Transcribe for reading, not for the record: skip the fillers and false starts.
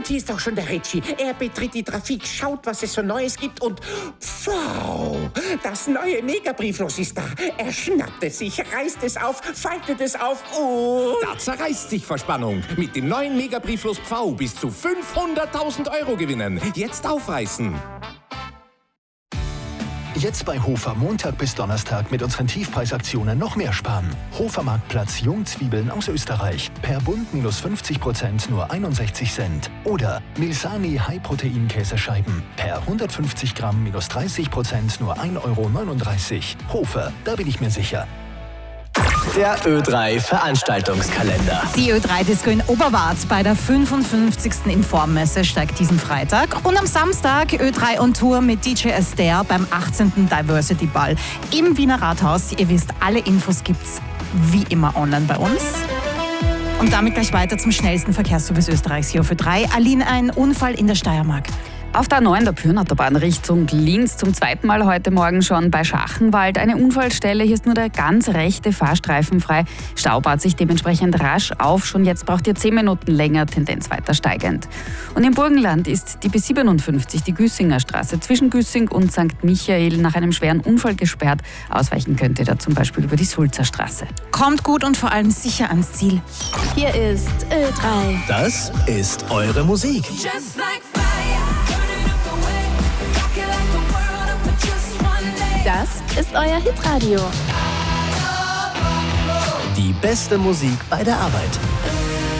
Und hier ist auch schon der Ritchie. Er betritt die Trafik, schaut, was es so Neues gibt und wow, das neue Megabrieflos ist da. Er schnappt es sich, reißt es auf, faltet es auf und... Da zerreißt sich vor Spannung. Mit dem neuen Megabrieflos Pfau bis zu 500.000 Euro gewinnen. Jetzt aufreißen. Jetzt bei Hofer Montag bis Donnerstag mit unseren Tiefpreisaktionen noch mehr sparen. Hofer Marktplatz Jungzwiebeln aus Österreich. Per Bund minus 50% nur 61 Cent. Oder Milsani High-Protein-Käsescheiben. Per 150 Gramm minus 30% nur 1,39 Euro. Hofer, da bin ich mir sicher. Der Ö3 Veranstaltungskalender. Die Ö3-Disco in Oberwart bei der 55. Informmesse steigt diesen Freitag. Und am Samstag Ö3 on Tour mit DJ Astaire beim 18. Diversity Ball im Wiener Rathaus. Ihr wisst, alle Infos gibt's wie immer online bei uns. Und damit gleich weiter zum schnellsten Verkehrsservice Österreichs hier auf Ö3. Aline, ein Unfall in der Steiermark. Auf der A9 der Pyrnautaubahn Richtung Linz zum zweiten Mal heute Morgen schon bei Schachenwald eine Unfallstelle. Hier ist nur der ganz rechte Fahrstreifen frei. Stau baut sich dementsprechend rasch auf. Schon jetzt braucht ihr 10 Minuten länger, Tendenz weiter steigend. Und im Burgenland ist die B57, die Güssinger Straße zwischen Güssing und St. Michael nach einem schweren Unfall gesperrt. Ausweichen könnt ihr da zum Beispiel über die Sulzer Straße. Kommt gut und vor allem sicher ans Ziel. Hier ist Ö3. Das ist eure Musik. Das ist euer Hitradio. Die beste Musik bei der Arbeit.